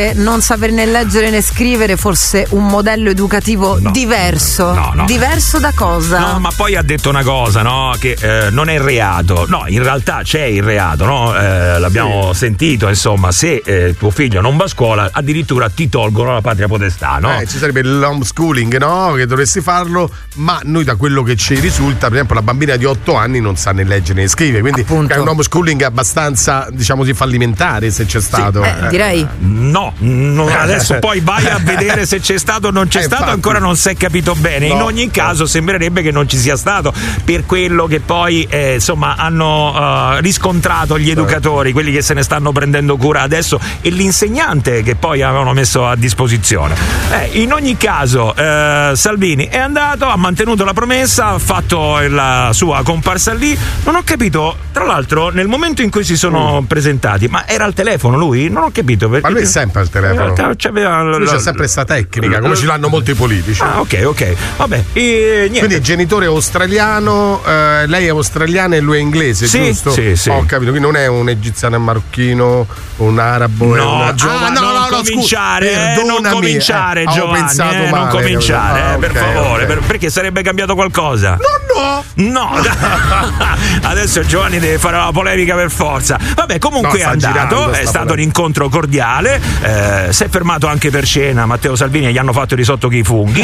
non saper né leggere né scrivere forse un modello educativo diverso. No. Diverso da cosa? No, ma poi ha detto una cosa, no? Che non è reato. No, in realtà c'è il reato, no? L'abbiamo sentito, insomma, se tuo figlio non va a scuola, addirittura ti tolgono la patria potestà, no? Ci sarebbe l'homeschooling, no? Che dovresti farlo, ma noi da quello che ci risulta, per esempio, la bambina di 8 anni non sa né leggere né scrivere, quindi è un homeschooling abbastanza, diciamo così, fallimentare, se c'è stato. Direi. No, adesso poi vai a vedere se c'è stato o non c'è stato, infatti. ancora non si è capito bene. In ogni caso sembrerebbe che non ci sia stato, per quello che poi insomma hanno riscontrato gli educatori, quelli che se ne stanno prendendo cura adesso, e l'insegnante che poi avevano messo a disposizione. In ogni caso Salvini è andato, ha mantenuto la promessa, ha fatto la sua comparsa lì. Non ho capito, tra l'altro, nel momento in cui si sono presentati, ma era al telefono lui? Non ho capito perché. Ma lui è sempre al telefono. Lui c'è sempre questa tecnica, come ce l'hanno molti politici. Ok. Vabbè, niente. Quindi il genitore è australiano, lei è australiana e lui è inglese, giusto? Sì. Ho capito, quindi non è un egiziano, un marocchino, un arabo, non cominciare, Giovanni, non cominciare, per favore, perché sarebbe cambiato qualcosa? No. Adesso Giovanni deve fare la polemica per forza. Vabbè, comunque è andato, è stato un incontro cordiale, si è fermato anche per cena. Matteo Salvini e gli hanno fatto il risotto con i funghi.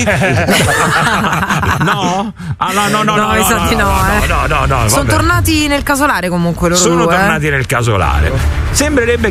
No. Sono tornati nel casolare comunque loro. Tornati nel casolare. Sembrerebbe